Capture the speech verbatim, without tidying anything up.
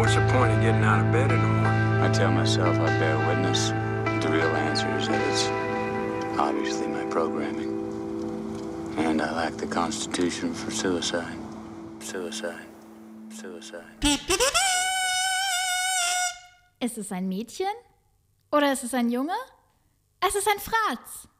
what's the point of getting out of bed in the morning? I tell myself I bear witness. The real answer is that it's obviously my programming. And I lack the constitution for suicide. Suicide. Suicide. Ist es ein Mädchen? Oder ist es ein Junge? Es ist ein Fratz.